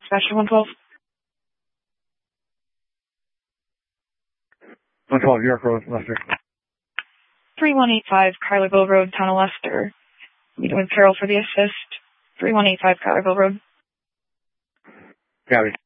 Special 112. 112, York Road, Leicester. 3185 Carterville Road, Town of Leicester. Meeting with Carol for the assist. 3185 Carterville Road. Copy.